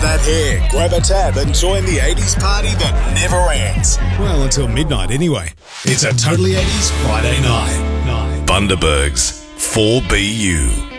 that hair, grab a tab and join the 80s party that never ends. Well, until midnight anyway. It's a Totally 80s Friday night. Bundaberg's 4BU.